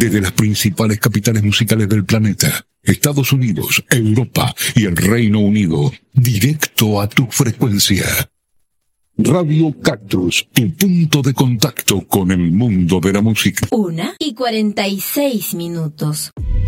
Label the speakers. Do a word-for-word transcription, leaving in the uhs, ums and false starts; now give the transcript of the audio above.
Speaker 1: desde las principales capitales musicales del planeta, Estados Unidos, Europa y el Reino Unido, directo a tu frecuencia. Radio Cactus, tu punto de contacto con el mundo de la música.
Speaker 2: Una y cuarenta y seis minutos.